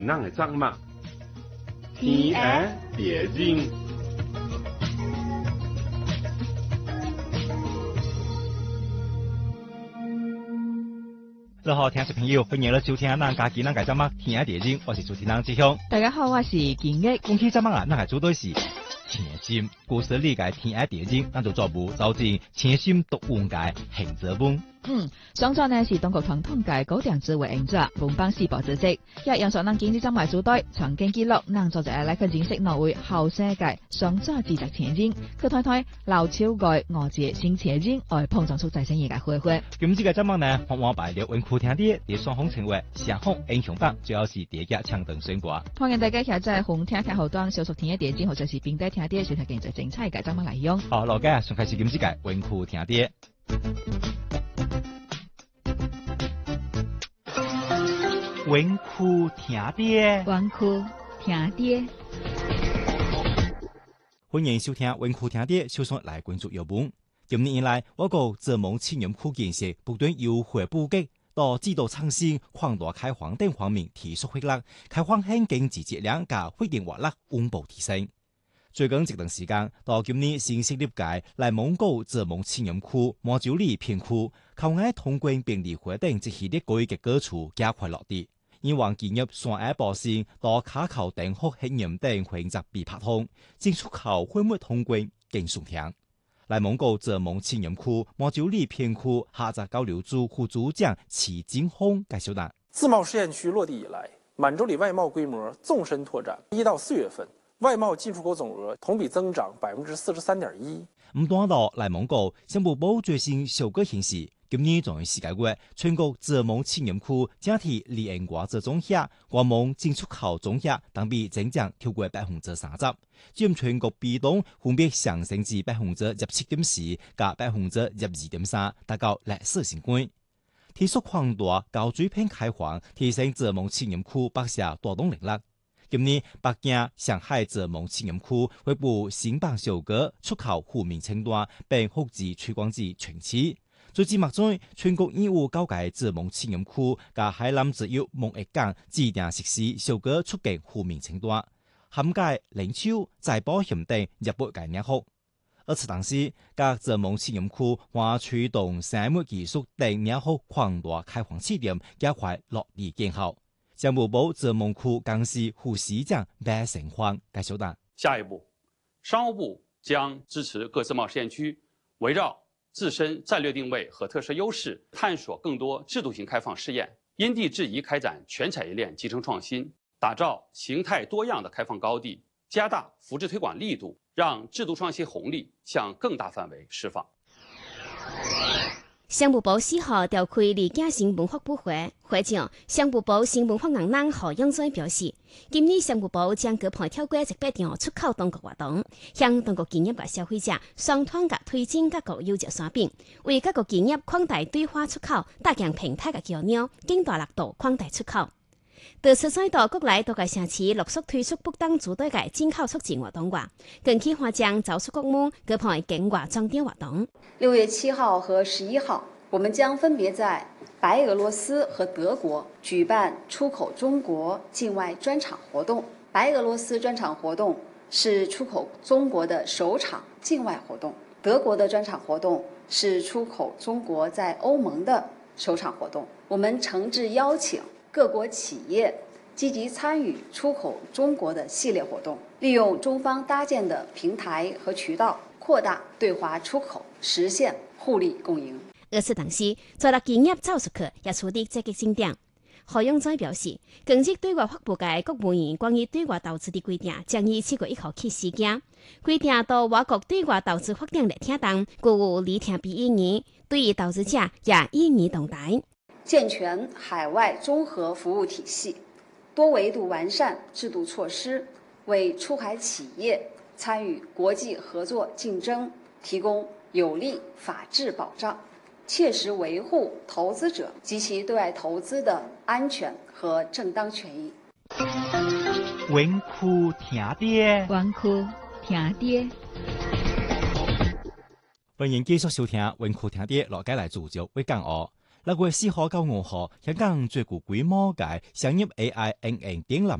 咱的作物，天下地人。 你好，聽眾朋友，歡迎嚟收聽咱家己咱嘅節目《天下地人》，我是主持人志雄。 大家好，我是建益。 講起節目啊，咱係做對是潛心，故事理解天下地人，咱就做部走進潛心讀文界行者本。 上晝呢是當局同統計高點智慧工作文邦四部組織，一樣上咱經濟針埋組隊，曾經記錄咱做咗來去認識挪威後世界上早知識前人，去睇睇老超過我節新前人，來碰撞出再生業嘅火花。 今次嘅節目呢，我安排了文庫聽啲第雙方稱為雙方英雄榜，主要是第一個唱等選歌。 歡迎大家下載紅聽聽後端小熟聽一點鐘，或者是並帶聽啲，選擇經濟精彩嘅節目內容。 好，老家上開始今次嘅文庫聽啲。文庫聽啲， 文庫聽啲， 歡迎收聽文庫聽啲，首先來關注日本。今年以來，我國澤蒙青年區建設不斷優化布局，到制度創新、擴大開荒等方面提速活力，開荒經濟質量加發展活力穩步提升。最近一段時間，到今年新設立嘅內蒙古澤蒙青年區、毛九里片區、靠岸通關便利活等一系列改革舉措加快落地。以往建入山崖保線到卡口等學興業等選擇被拍通，正出口恢復通關更順暢。內蒙古澤蒙青年區、毛九里片區下澤交流組副組長齊金紅介紹道： 自貿試驗區落地以來，滿洲里外貿規模縱深拓展。1到4月份，外貿進出口總額同比增長43.1%。 唔單到內蒙古，商務部最新數據顯示，今年仲有4個月，全國澤蒙青年區整體離岸外貿總額、外貿進出口總額同比增長超過30%，佔全國比重分別上升至17.4%加12.3%，達到歷史新高。提速擴大高水平開荒，提升澤蒙青年區百社帶動能力。今年北京、上海澤蒙青年區會步新版小哥出口負面清單，並複製推廣至全市。最至目前，全國25高階澤蒙青年區加海南自由貿易港指定實施小哥出境負面清單，涵蓋零售、再保險等18個領域。而此同時，各澤蒙青年區還驅動生物技術等領域擴大開放試點，加快落地見效。商務部澤蒙區幹事副市長白成歡介紹道： 下一步，商務部將支持各自貿試驗區圍繞自身戰略定位和特色優勢，探索更多制度性開放試驗，因地制宜開展全產業鏈集成創新，打造形態多樣的開放高地，加大扶持推廣力度，讓制度創新紅利向更大範圍釋放。 商務部4號召開李嘉誠文化部會，會上商務部新文化硬朗何永在表示，今年商務部將舉辦超過100場出口當局活動，向當局企業嘅消費者雙團嘅推薦各國優質產品，為各國企業擴大對華出口，搭建平台嘅橋樑，更大力度擴大出口。特此在到國內多個城市陸續推出不當組隊嘅進口促進活動外，近期還將走出國門舉辦境外裝店活動。 6月7號和11號，我們將分別在白俄羅斯和德國舉辦出口中國境外專場活動。白俄羅斯專場活動是出口中國的首場境外活動，德國的專場活動是出口中國在歐盟的首場活動。我們誠摯邀請各國企業積極參與出口中國的系列活動，利用中方搭建的平台和渠道，擴大對華出口，實現互利共贏。 而此同時，在企業走出去也取得積極進展。何永在表示，近日對外發布嘅國務院關於對外投資的規定，將於7月1號起施行。規定到我國對外投資發展列聽當，故有利聽比意義，對於投資者也意義重大。 健全海外綜合服務體系，多維度完善制度措施，為出海企業參與國際合作競爭提供有力法治保障，切實維護投資者及其對外投資的安全和正當權益。 文庫聽啲， 文庫聽啲。 歡迎繼續收聽文庫聽啲，落街來主角為講哦。 那個4號到5號，香港最高規模嘅商業 AI NN 展覽